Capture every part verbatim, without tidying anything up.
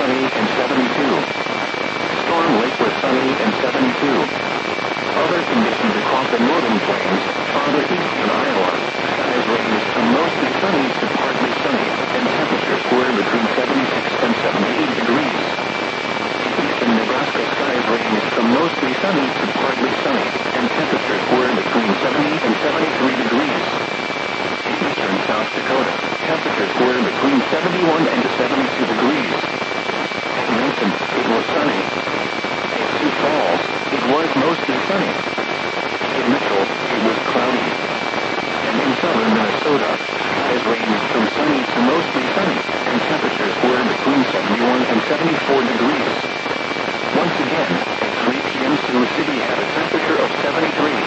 sunny and seventy-two. Storm Lake was sunny and seventy-two. Other conditions across the northern plains, farther east in Iowa, skies ranged from mostly sunny to partly sunny, and temperatures were between seventy-six and seventy-eight degrees. Eastern Nebraska skies ranged from mostly sunny to partly sunny, and temperatures were between seventy and seventy-three degrees. In eastern South Dakota, temperatures were between seventy-one and seventy-two degrees. At Nelson, it was sunny. At Sioux Falls, it was mostly sunny. In Mitchell, it was cloudy. And in southern Minnesota, skies ranged from sunny to mostly sunny, and temperatures were between seventy-one and seventy-four degrees. Once again, at three p.m. Sioux City had a temperature of seventy-three.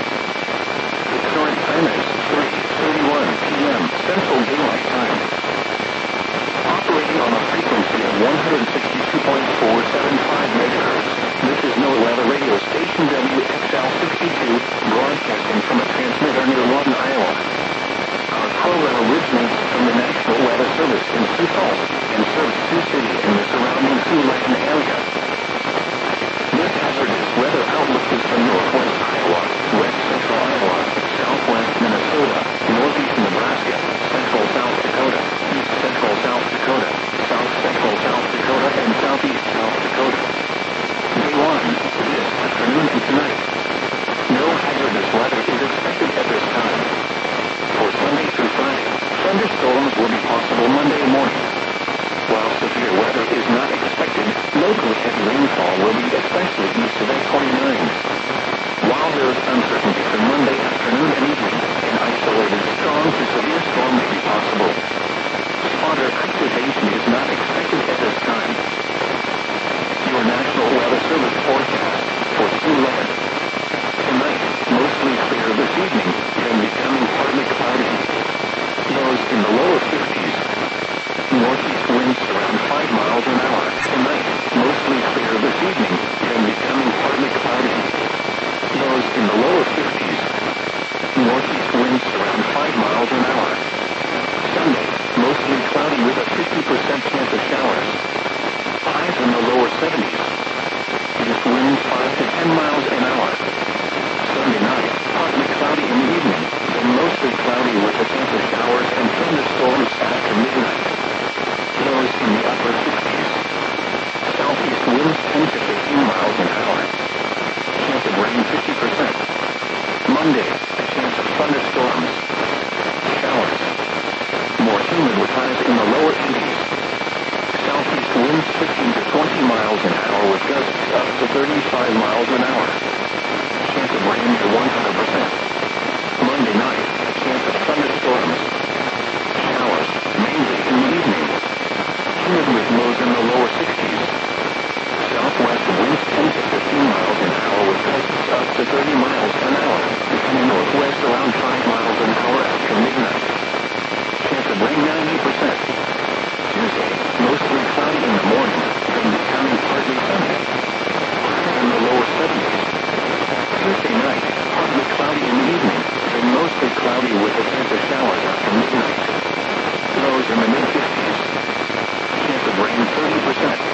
The current time is three thirty-one p.m. Central Daylight Time. Operating on a frequency of one hundred sixty-two point four seven five megahertz, this is NOAA Weather Radio Station W X L sixty-two, broadcasting from a transmitter near Lawton, Iowa. Our program originates from the National Weather Service in Sioux Falls and serves Sioux City and the surrounding Siouxland area. This hazardous weather outlook is for northwest Iowa, west central Iowa, southwest Minnesota, northeast Nebraska, central South Dakota, east central South Dakota, south central South Dakota, and southeast South Dakota. Day one, this afternoon and tonight. No hazardous weather is expected at this time. For Sunday through Friday, thunderstorms will be possible Monday morning. While severe weather is not expected, locally heavy rainfall will be especially east of I twenty-nine. While there is uncertainty for Monday afternoon and evening, an isolated strong to severe storm may be possible. Spotter activation is not expected at this time. Your National Weather Service forecast for Siouxland. Tonight, mostly clear this evening, then becoming partly cloudy. Lows in the lower fifties. Northeast winds around five miles an hour. Tonight, mostly clear this evening, then becoming partly cloudy. Lows in the lower fifties. Northeast winds around five miles an hour. Sunday, mostly cloudy with a fifty percent chance of showers. Highs in the lower seventies. East winds five to ten miles an hour. Sunday night, partly cloudy in the evening, then mostly cloudy with a chance of showers and thunderstorms after midnight. Lows in the upper sixties. Southeast winds ten to fifteen miles an hour. Chance of rain fifty percent. Monday, a chance of thunderstorms. Showers. More humid with highs in the lower eighties. Southeast winds fifteen to twenty miles an hour with gusts up to thirty-five miles an hour. Chance of rain to one hundred percent. Monday night, a chance of thunderstorms. Showers, mainly in the evening. Humid with lows in the lower sixties. Southwest winds ten to fifteen miles an hour with gusts up to thirty miles an hour, becoming northwest around five miles an hour after midnight. Chance of rain ninety percent. Tuesday, mostly cloudy in the morning, then becoming partly sunny. Highs in the lower seventies. Tuesday night, partly cloudy in the evening, then mostly cloudy with a chance of showers after midnight. Lows in the mid-fifties. Chance of rain thirty percent.